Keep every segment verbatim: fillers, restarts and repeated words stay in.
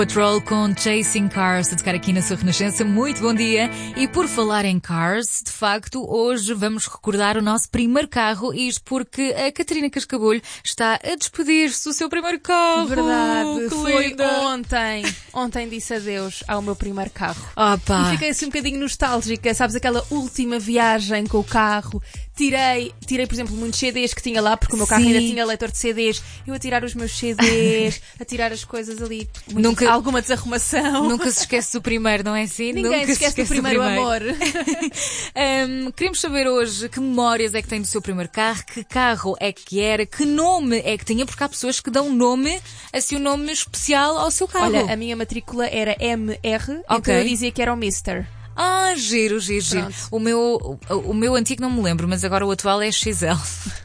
Patrol com Chasing Cars a tocar aqui na sua Renascença. Muito bom dia. E por falar em cars, de facto, hoje vamos recordar o nosso primeiro carro, isto porque a Catarina Cascabulho está a despedir-se do seu primeiro carro. Verdade, que foi linda. ontem. Ontem disse adeus ao meu primeiro carro. Opa. E fiquei assim um bocadinho nostálgica, sabes, aquela última viagem com o carro. Tirei, tirei, por exemplo, muitos C Ds que tinha lá, porque o meu carro Sim. ainda tinha leitor de C Ds. Eu a tirar os meus C Ds, a tirar as coisas ali. Muito, Nunca- alguma desarrumação. Nunca se esquece do primeiro, não é assim? Ninguém Nunca se esquece do primeiro amor. Hum, queremos saber hoje que memórias é que tem do seu primeiro carro, que carro é que era, que nome é que tinha, porque há pessoas que dão nome, assim, um nome especial ao seu carro. Olha, a minha matrícula era M R, Ok. então eu dizia que era o mister. Ah, giro, giro, giro. Pronto. O meu, o, o meu antigo não me lembro, mas agora o atual é X L.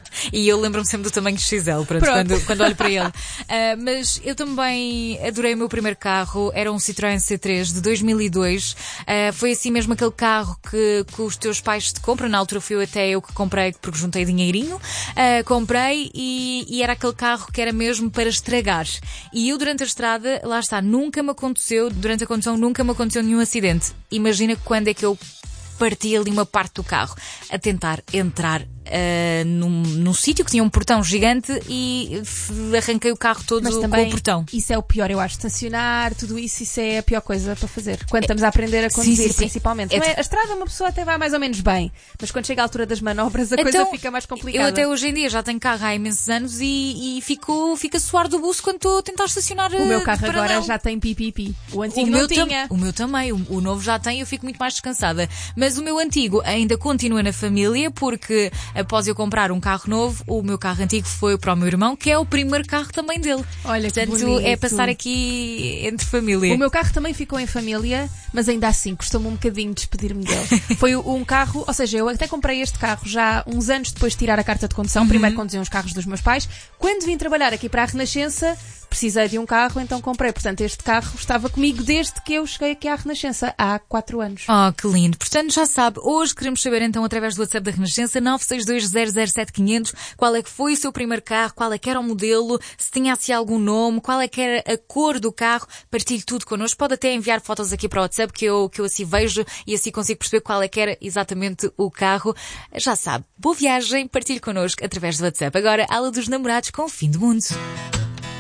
E eu lembro-me sempre do tamanho X L, pronto, Pronto. Quando, quando olho para ele. Ah, mas eu também adorei o meu primeiro carro, era um Citroën C três de dois mil e dois. Ah, foi assim mesmo aquele carro que, que os teus pais te compram. Na altura fui até eu que comprei, porque juntei dinheirinho. Ah, comprei e, e era aquele carro que era mesmo para estragar. E eu durante a estrada, lá está, nunca me aconteceu, durante a condução nunca me aconteceu nenhum acidente. Imagina quando é que eu parti ali uma parte do carro a tentar entrar uh, num, num sítio que tinha um portão gigante e f- arranquei o carro todo Mas com também o portão. isso é o pior, eu acho. Estacionar, tudo isso, isso é a pior coisa para fazer. Quando estamos a aprender a conduzir, sim, sim. principalmente. É Não é? de- A estrada uma pessoa até vai mais ou menos bem, mas quando chega à altura das manobras a coisa Então, fica mais complicada. Eu até hoje em dia já tenho carro há imensos anos e, e fico, fico a suar do buço quando estou a tentar estacionar. O meu uh, carro de agora paradão. já tem pipipi. O antigo O não meu, tam- tinha. o meu também, o, o novo já tem e eu fico muito mais descansada. Mas o meu antigo ainda continua na família, porque após eu comprar um carro novo, o meu carro antigo foi para o meu irmão, que é o primeiro carro também dele. Olha que Portanto, bonito. é passar aqui entre família. O meu carro também ficou em família, mas ainda assim custou-me um bocadinho despedir-me dele. Foi um carro, ou seja, eu até comprei este carro já uns anos depois de tirar a carta de condução. Uhum. Primeiro conduzi uns carros dos meus pais. Quando vim trabalhar aqui para a Renascença, precisei de um carro, então comprei. Portanto, este carro estava comigo desde que eu cheguei aqui à Renascença, há quatro anos. Oh, que lindo. Portanto, já sabe, hoje queremos saber então através do WhatsApp da Renascença nove seis dois zero zero sete quinhentos qual é que foi o seu primeiro carro, qual é que era o modelo, se tinha assim algum nome, qual é que era a cor do carro. Partilhe tudo connosco. Pode até enviar fotos aqui para o WhatsApp que eu, que eu assim vejo e assim consigo perceber qual é que era exatamente o carro. Já sabe, boa viagem, partilhe connosco através do WhatsApp. Agora, ala dos namorados com o fim do mundo.